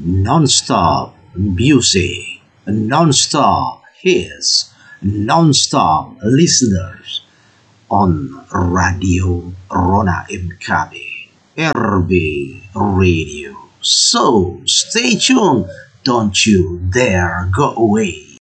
non-stop music, non-stop hits, non-stop listeners on Radio Rona MKB, RB Radio. So stay tuned, don't you dare go away.